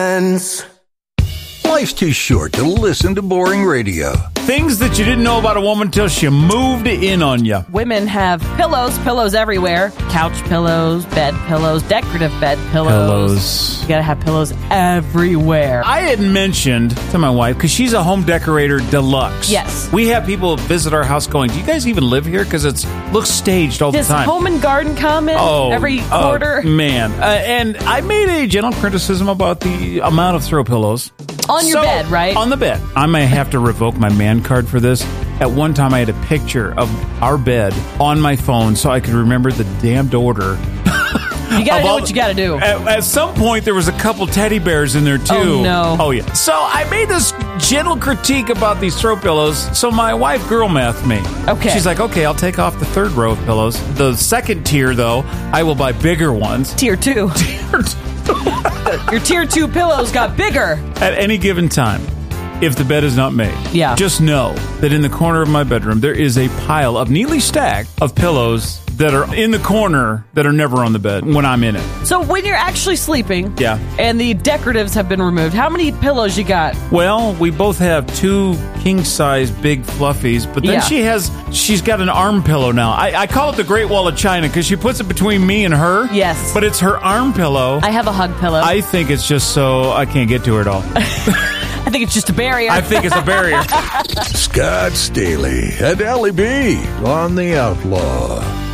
Life's too short to listen to boring radio. Things that you didn't know about a woman until she moved in on you. Women have pillows everywhere. Couch pillows, bed pillows, decorative bed pillows. You gotta have pillows everywhere. I had mentioned to my wife, because she's a home decorator deluxe. Yes. We have people visit our house going, do you guys even live here? Because it looks staged all Does the time. Home and Garden come in every quarter? Man. And I made a gentle criticism about the amount of throw pillows. On your bed, right? On the bed. I may have to revoke my man card for this. At one time, I had a picture of our bed on my phone so I could remember the damned order. You gotta do what you gotta do. At some point, there was a couple teddy bears in there, too. Oh, no. Oh, yeah. So I made this gentle critique about these throw pillows. So my wife girl mathed me. Okay. She's like, okay, I'll take off the third row of pillows. The second tier, though, I will buy bigger ones. Tier 2. Your Tier 2 pillows got bigger. At any given time, if the bed is not made, just know that in the corner of my bedroom, there is a pile of neatly stacked of pillows that are in the corner that are never on the bed when I'm in it. So when you're actually sleeping, and the decoratives have been removed, how many pillows you got? Well, we both have 2 king-size big fluffies, but then she's got an arm pillow now. I call it the Great Wall of China because she puts it between me and her. Yes. But it's her arm pillow. I have a hug pillow. I think it's just so I can't get to her at all. I think it's just a barrier. I think it's a barrier. Scott Staley and Allie B on The Outlaw.